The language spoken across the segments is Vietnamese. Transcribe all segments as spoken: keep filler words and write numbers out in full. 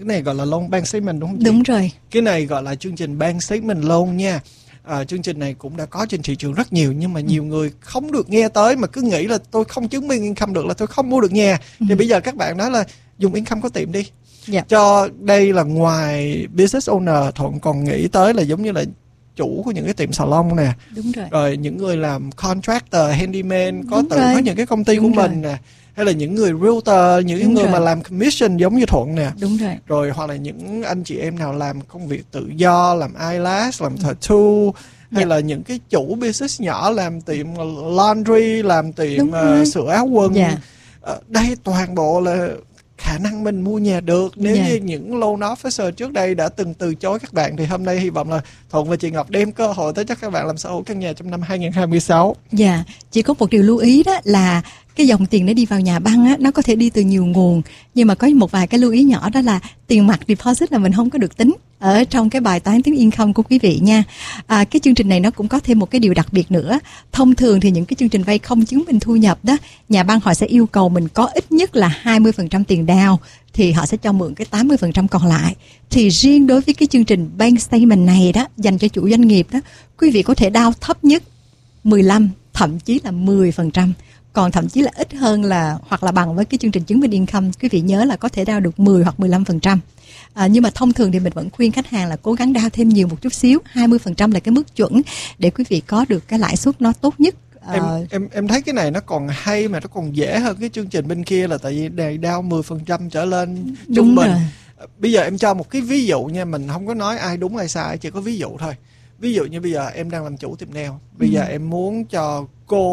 cái này gọi là loan bank statement đúng không chị? Đúng rồi. Cái này gọi là chương trình bank statement loan nha. À, chương trình này cũng đã có trên thị trường rất nhiều, nhưng mà nhiều ừ. người không được nghe tới mà cứ nghĩ là tôi không chứng minh income được là tôi không mua được nhà. Ừ. Thì bây giờ các bạn nói là dùng income có tiệm đi. Yeah. Cho đây là ngoài business owner, Thuận còn nghĩ tới là giống như là chủ của những cái tiệm salon nè. Đúng rồi. Rồi những người làm contractor, handyman, có tự có những cái công ty Đúng của rồi. mình nè. Hay là những người realtor, những Đúng người rồi. mà làm commission giống như Thuận nè. Đúng rồi. Rồi hoặc là những anh chị em nào làm công việc tự do, làm eyelash, làm tattoo, hay yeah. là những cái chủ business nhỏ làm tiệm laundry, làm tiệm uh, sửa áo quần. Yeah. Uh, đây toàn bộ là khả năng mình mua nhà được. Nếu yeah. như những loan officer trước đây đã từng từ chối các bạn, thì hôm nay hy vọng là Thuận và chị Ngọc đem cơ hội tới cho các bạn làm sở hữu căn nhà trong năm hai không hai sáu. Dạ, yeah. Chỉ có một điều lưu ý đó là cái dòng tiền để đi vào nhà băng á, nó có thể đi từ nhiều nguồn, nhưng mà có một vài cái lưu ý nhỏ, đó là tiền mặt deposit là mình không có được tính ở trong cái bài toán tính income của quý vị nha. À, cái chương trình này nó cũng có thêm một cái điều đặc biệt nữa. Thông thường thì những cái chương trình vay không chứng minh thu nhập đó, nhà băng họ sẽ yêu cầu mình có ít nhất là hai mươi phần trăm tiền down, thì họ sẽ cho mượn cái tám mươi phần trăm còn lại. Thì riêng đối với cái chương trình bank statement này đó, dành cho chủ doanh nghiệp đó, quý vị có thể down thấp nhất mười lăm, thậm chí là mười phần trăm. Còn thậm chí là ít hơn là hoặc là bằng với cái chương trình chứng minh income, quý vị nhớ là có thể down được mười hoặc mười lăm phần trăm. À, nhưng mà thông thường thì mình vẫn khuyên khách hàng là cố gắng down thêm nhiều một chút xíu, hai mươi phần trăm là cái mức chuẩn để quý vị có được cái lãi suất nó tốt nhất. Em uh, em em thấy cái này nó còn hay mà nó còn dễ hơn cái chương trình bên kia, là tại vì đề down mười phần trăm trở lên trung bình. Bây giờ em cho một cái ví dụ nha, mình không có nói ai đúng ai sai, chỉ có ví dụ thôi. Ví dụ như bây giờ em đang làm chủ tiệm nail, bây ừ. giờ em muốn cho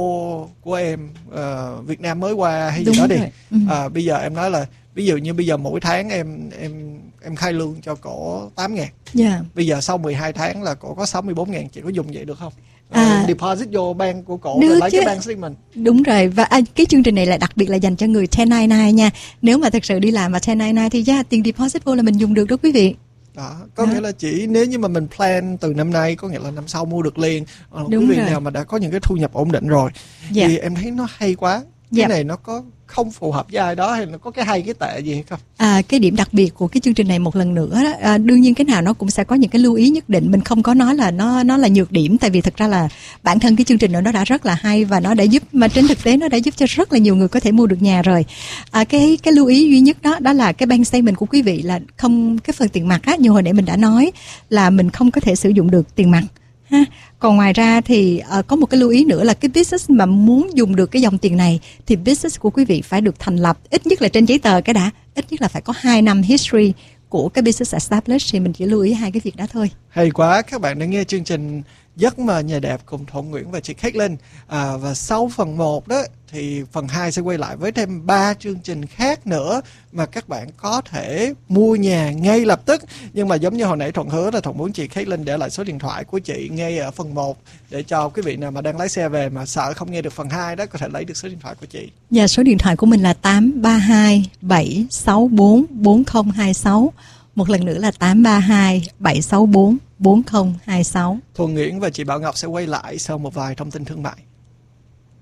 cô của em uh, Việt Nam mới qua hay gì đó đi. Ừ. Uh, bây giờ em nói là ví dụ như bây giờ mỗi tháng em em em khai lương cho cổ tám ngàn. Yeah. Bây giờ sau mười hai tháng là cổ có sáu mươi bốn ngàn, chị có dùng vậy được không? À, uh, deposit vô bank của cổ rồi lấy chứ. Cái bank statement. Đúng rồi, và à, cái chương trình này là đặc biệt là dành cho người ten ninety-nine nha. Nếu mà thực sự đi làm mà ten ninety-nine thì yeah, tiền deposit vô là mình dùng được đó quý vị. Đó, có đó. Nghĩa là chỉ nếu như mà mình plan từ năm nay, có nghĩa là năm sau mua được liền. Ờ, quý vị nào mà đã có những cái thu nhập ổn định rồi, dạ. thì em thấy nó hay quá. Cái dạ. này nó có không phù hợp với ai đó, hay nó có cái hay cái tệ gì hay không? À, cái điểm đặc biệt của cái chương trình này một lần nữa đó, à, đương nhiên cái nào nó cũng sẽ có những cái lưu ý nhất định. Mình không có nói là nó nó là nhược điểm, tại vì thực ra là bản thân cái chương trình đó nó đã rất là hay và nó đã giúp, mà trên thực tế nó đã giúp cho rất là nhiều người có thể mua được nhà rồi. À, cái cái lưu ý duy nhất đó đó là cái bank statement của quý vị là không, cái phần tiền mặt á, như hồi nãy mình đã nói là mình không có thể sử dụng được tiền mặt ha. Còn ngoài ra thì uh, có một cái lưu ý nữa là cái business mà muốn dùng được cái dòng tiền này thì business của quý vị phải được thành lập ít nhất là trên giấy tờ cái đã, ít nhất là phải có hai năm history của cái business established, thì mình chỉ lưu ý hai cái việc đó thôi. Hay quá, các bạn đã nghe chương trình Giấc mơ nhà đẹp cùng Thuận Nguyễn và chị Caitlin. À, và sau phần một đó thì phần hai sẽ quay lại với thêm ba chương trình khác nữa mà các bạn có thể mua nhà ngay lập tức. Nhưng mà giống như hồi nãy Thuận hứa là Thuận muốn chị Caitlin để lại số điện thoại của chị ngay ở phần một để cho quý vị nào mà đang lái xe về mà sợ không nghe được phần hai đó có thể lấy được số điện thoại của chị. Dạ, số điện thoại của mình là tám ba hai bảy sáu bốn bốn không hai sáu. Một lần nữa là tám ba hai bảy sáu bốn bốn không hai sáu. Thuận Nguyễn và chị Bảo Ngọc sẽ quay lại sau một vài thông tin thương mại.